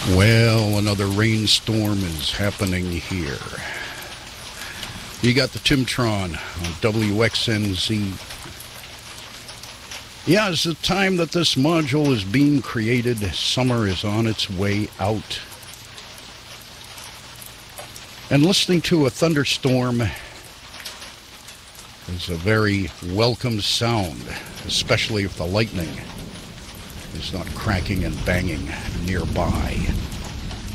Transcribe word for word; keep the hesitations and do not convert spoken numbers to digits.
Well, another rainstorm is happening here. You got the Timtron on W X N Z. Yeah, it's the time that this module is being created. Summer is on its way out. And listening to a thunderstorm is a very welcome sound, especially if the lightning is not cracking and banging nearby.